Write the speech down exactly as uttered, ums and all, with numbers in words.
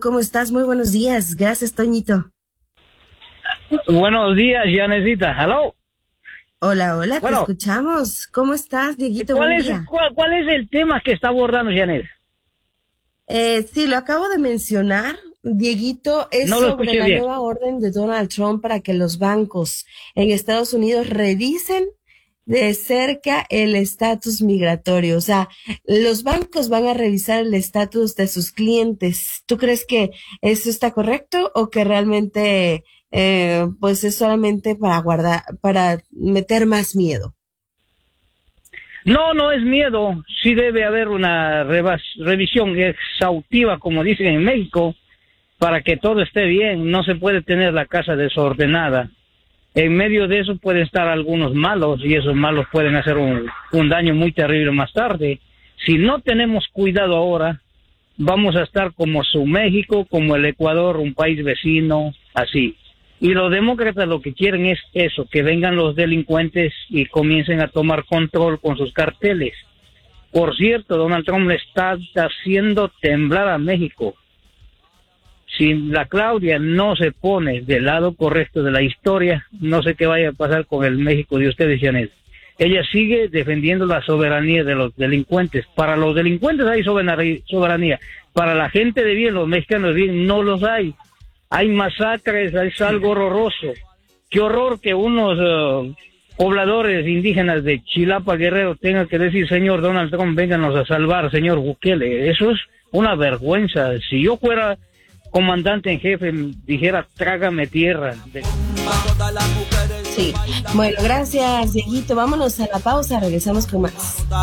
¿cómo estás? Muy buenos días. Gracias, Toñito. Buenos días, Yanecita. Hello. Hola, hola, bueno, te escuchamos. ¿Cómo estás, Dieguito? ¿Cuál Buen es, día. cuál, ¿Cuál es el tema que está abordando, Janet? Eh, sí, lo acabo de mencionar, Dieguito, es No lo sobre escuché la bien. nueva orden de Donald Trump para que los bancos en Estados Unidos revisen de cerca el estatus migratorio. O sea, los bancos van a revisar el estatus de sus clientes. ¿Tú crees que eso está correcto o que realmente eh, pues es solamente para guardar, para meter más miedo? No, no es miedo. Sí debe haber una revas, revisión exhaustiva, como dicen en México, para que todo esté bien. No se puede tener la casa desordenada. En medio de eso pueden estar algunos malos y esos malos pueden hacer un, un daño muy terrible más tarde. Si no tenemos cuidado ahora, vamos a estar como su México, como el Ecuador, un país vecino, así. Y los demócratas lo que quieren es eso, que vengan los delincuentes y comiencen a tomar control con sus carteles. Por cierto, Donald Trump le está haciendo temblar a México. Si la Claudia no se pone del lado correcto de la historia, no sé qué vaya a pasar con el México de ustedes, Janet. Ella sigue defendiendo la soberanía de los delincuentes. Para los delincuentes hay soberanía. Para la gente de bien, los mexicanos de bien, no los hay. Hay masacres, es algo horroroso. Qué horror que unos uh, pobladores indígenas de Chilapa, Guerrero, tengan que decir, señor Donald Trump, vénganos a salvar, señor Bukele. Eso es una vergüenza. Si yo fuera comandante en jefe, dijera, trágame tierra. Sí. Bueno, gracias, Dieguito. Vámonos a la pausa, regresamos con más.